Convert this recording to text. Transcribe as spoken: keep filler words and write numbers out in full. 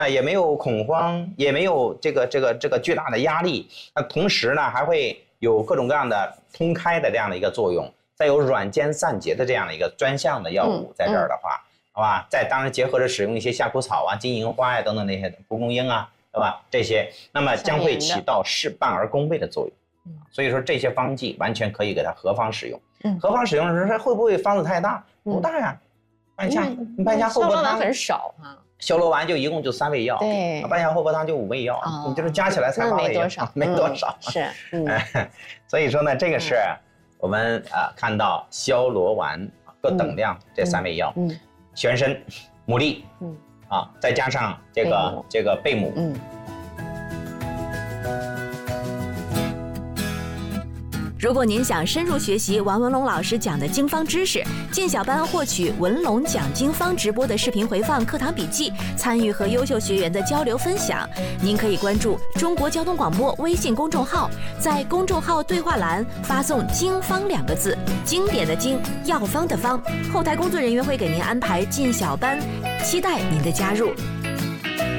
啊，也没有恐慌，也没有这个这个这个巨大的压力。那同时呢，还会有各种各样的通开的这样的一个作用，再有软坚散结的这样的一个专项的药物在这儿的话，嗯嗯、好吧？再当然结合着使用一些夏枯草啊、金银花呀、啊、等等那些蒲公英啊，对吧？这些那么将会起到事半而功倍的作用。所以说这些方剂完全可以给它合方使用。嗯，合方使用的时候会不会方子太大？不大呀，半夏，你半夏厚朴汤很少啊。 消罗丸就一共就三味药， 对， 半夏厚朴汤就五味药，哦、你就是加起来才八味药， 没多少， 没多少。 嗯、是，嗯、 所以说呢，这个是我们啊、呃、看到消罗丸各等量这三味药，嗯，玄参、牡蛎，嗯，啊，再加上这个这个贝母，嗯。 如果您想深入学习王文龙老师讲的经方知识，进小班获取文龙讲经方直播的视频回放、课堂笔记，参与和优秀学员的交流分享，您可以关注中国交通广播微信公众号，在公众号对话栏发送“经方”两个字，经典的经，药方的方，后台工作人员会给您安排进小班，期待您的加入。